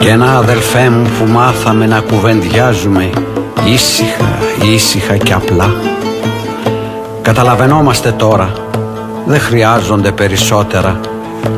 Κι ένα αδελφέ μου που μάθαμε να κουβεντιάζουμε ήσυχα και απλά. Καταλαβαίνόμαστε τώρα, δεν χρειάζονται περισσότερα